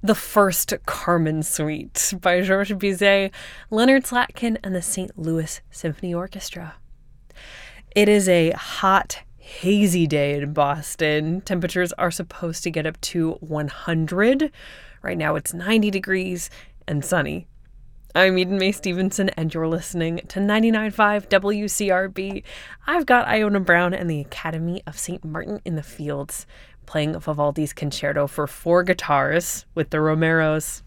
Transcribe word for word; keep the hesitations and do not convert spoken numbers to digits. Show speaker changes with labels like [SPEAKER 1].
[SPEAKER 1] The First Carmen Suite by Georges Bizet, Leonard Slatkin, and the Saint Louis Symphony Orchestra. It is a hot, hazy day in Boston. Temperatures are supposed to get up to one hundred. Right now it's ninety degrees and sunny. I'm Eden Mae Stevenson, and you're listening to ninety-nine point five W C R B. I've got Iona Brown and the Academy of Saint Martin in the Fields, playing Vivaldi's Concerto for four guitars with the Romeros.